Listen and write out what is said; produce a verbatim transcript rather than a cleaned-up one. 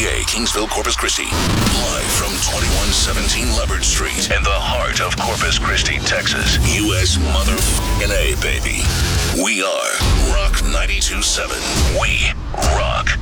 A, Kingsville, Corpus Christi. Live from twenty-one seventeen Leopard Street in the heart of Corpus Christi, Texas. U S motherfucking A, baby. We are Rock ninety-two point seven. We rock.